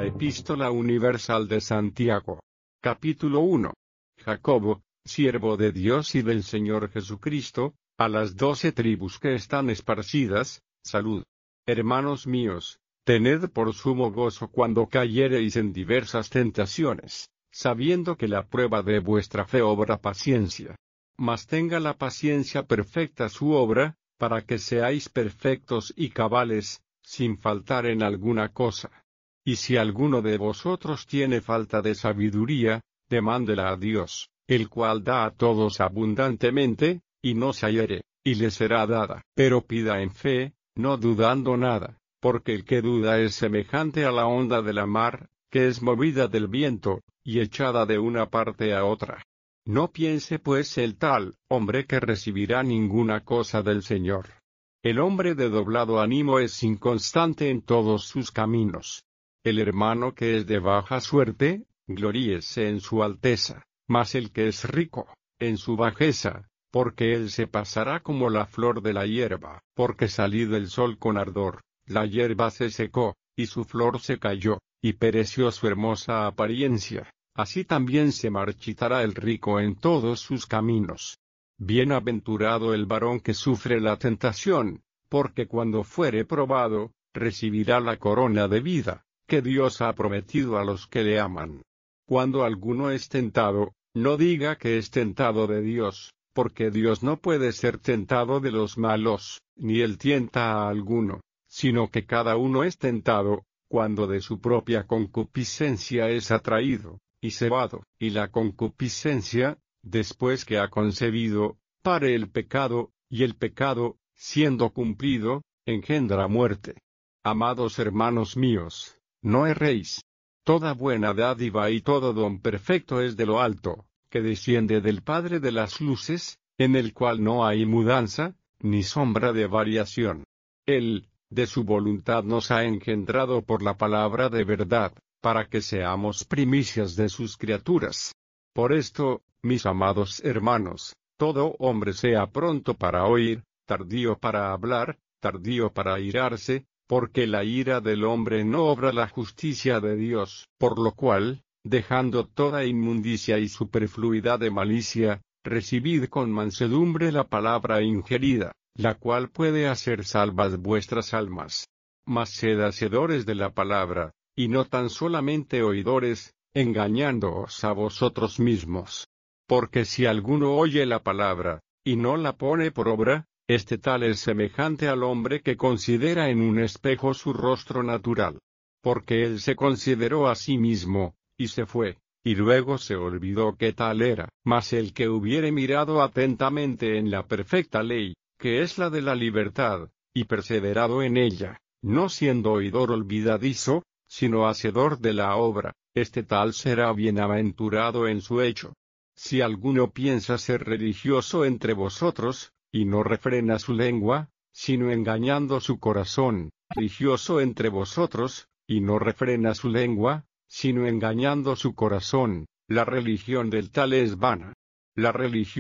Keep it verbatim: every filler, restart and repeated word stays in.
Epístola Universal de Santiago. Capítulo uno. Jacobo, siervo de Dios y del Señor Jesucristo, a las doce tribus que están esparcidas, salud. Hermanos míos, tened por sumo gozo cuando cayereis en diversas tentaciones, sabiendo que la prueba de vuestra fe obra paciencia. Mas tenga la paciencia perfecta su obra, para que seáis perfectos y cabales, sin faltar en alguna cosa. Y si alguno de vosotros tiene falta de sabiduría, demándela a Dios, el cual da a todos abundantemente, y no se hiere, y le será dada. Pero pida en fe, no dudando nada, porque el que duda es semejante a la onda de la mar, que es movida del viento, y echada de una parte a otra. No piense pues el tal hombre que recibirá ninguna cosa del Señor. El hombre de doblado ánimo es inconstante en todos sus caminos. El hermano que es de baja suerte, gloríese en su alteza, mas el que es rico, en su bajeza, porque él se pasará como la flor de la hierba, porque salido el sol con ardor, la hierba se secó, y su flor se cayó, y pereció su hermosa apariencia, así también se marchitará el rico en todos sus caminos. Bienaventurado el varón que sufre la tentación, porque cuando fuere probado, recibirá la corona de vida, que Dios ha prometido a los que le aman. Cuando alguno es tentado, no diga que es tentado de Dios, porque Dios no puede ser tentado de los malos, ni él tienta a alguno, sino que cada uno es tentado, cuando de su propia concupiscencia es atraído, y cebado, y la concupiscencia, después que ha concebido, pare el pecado, y el pecado, siendo cumplido, engendra muerte. Amados hermanos míos, no erréis. Toda buena dádiva y todo don perfecto es de lo alto, que desciende del Padre de las luces, en el cual no hay mudanza, ni sombra de variación. Él, de su voluntad nos ha engendrado por la palabra de verdad, para que seamos primicias de sus criaturas. Por esto, mis amados hermanos, todo hombre sea pronto para oír, tardío para hablar, tardío para airarse, porque la ira del hombre no obra la justicia de Dios. Por lo cual, dejando toda inmundicia y superfluidad de malicia, recibid con mansedumbre la palabra ingerida, la cual puede hacer salvas vuestras almas. Mas sed hacedores de la palabra, y no tan solamente oidores, engañándoos a vosotros mismos. Porque si alguno oye la palabra, y no la pone por obra, este tal es semejante al hombre que considera en un espejo su rostro natural. Porque él se consideró a sí mismo, y se fue, y luego se olvidó que tal era. Mas el que hubiere mirado atentamente en la perfecta ley, que es la de la libertad, y perseverado en ella, no siendo oidor olvidadizo, sino hacedor de la obra, este tal será bienaventurado en su hecho. Si alguno piensa ser religioso entre vosotros, y no refrena su lengua, sino engañando su corazón, religioso entre vosotros, y no refrena su lengua, sino engañando su corazón, la religión del tal es vana. La religión